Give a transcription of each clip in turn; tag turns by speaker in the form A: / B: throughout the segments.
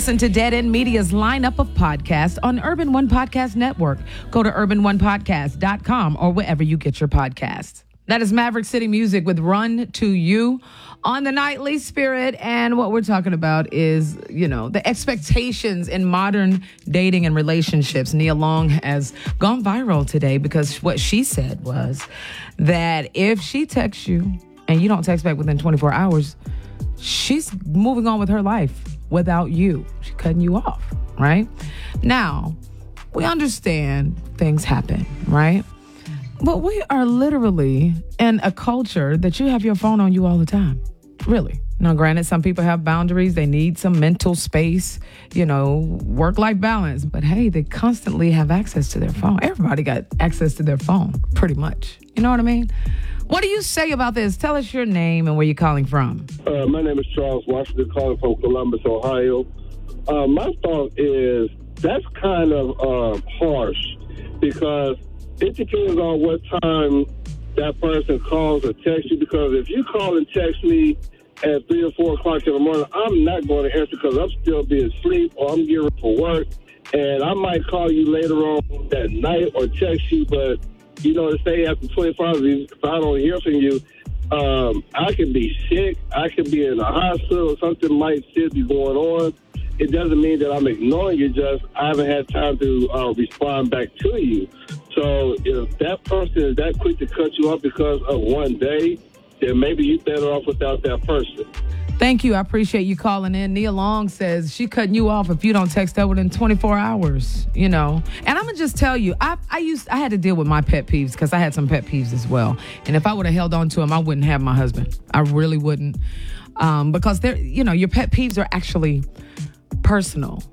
A: Listen to Dead End Media's lineup of podcasts on Urban One Podcast Network. Go to urbanonepodcast.com or wherever you get your podcasts. That is Maverick City Music with Run to You on the Nightly Spirit. And what we're talking about is, the expectations in modern dating and relationships. Nia Long has gone viral today because what she said was that if she texts you and you don't text back within 24 hours, she's moving on with her life without you. She's cutting you off, right? Now, we understand things happen, right? But we are literally in a culture that you have your phone on you all the time. Really. Now, granted, some people have boundaries. They need some mental space, work-life balance. But hey, they constantly have access to their phone. Everybody got access to their phone, pretty much. You know what I mean? What do you say about this? Tell us your name and where you're calling from.
B: My name is Charles Washington, calling from Columbus, Ohio. My thought is that's kind of harsh because it depends on what time that person calls or texts you, because if you call and text me at 3 or 4 o'clock in the morning, I'm not going to answer because I'm still being asleep or I'm getting ready for work. And I might call you later on that night or text you, but, to say after 24 hours, if I don't hear from you, I can be sick. I could be in a hospital. Something might still be going on. It doesn't mean that I'm ignoring you, just I haven't had time to respond back to you. So if that person is that quick to cut you off because of one day, then maybe you're better off without that person.
A: Thank you. I appreciate you calling in. Nia Long says she cutting you off if you don't text her within 24 hours, And I'm going to just tell you, I had to deal with my pet peeves because I had some pet peeves as well. And if I would have held on to them, I wouldn't have my husband. I really wouldn't. Because your pet peeves are actually personal.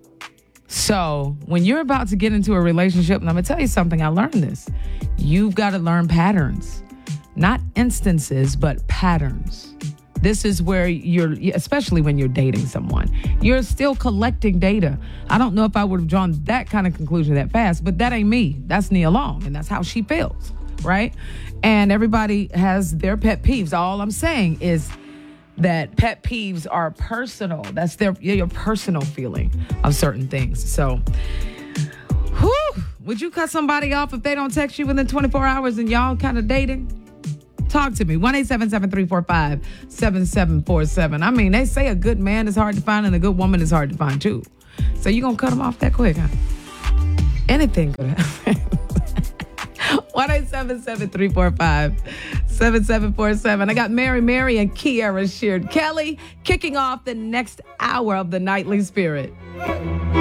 A: So when you're about to get into a relationship, and I'm going to tell you something, I learned this. You've got to learn patterns, not instances, but patterns. This is where especially when you're dating someone, you're still collecting data. I don't know if I would have drawn that kind of conclusion that fast, but that ain't me. That's Nia Long, and that's how she feels, right? And everybody has their pet peeves. All I'm saying is that pet peeves are personal. That's your personal feeling of certain things. So, would you cut somebody off if they don't text you within 24 hours and y'all kind of dating? Talk to me. 1-877-345-7747. I mean, they say a good man is hard to find and a good woman is hard to find too. So you gonna cut them off that quick, huh? Anything could happen. 1-877-345-7747. I got Mary, and Kiara Sheard Kelly kicking off the next hour of the Nightly Spirit.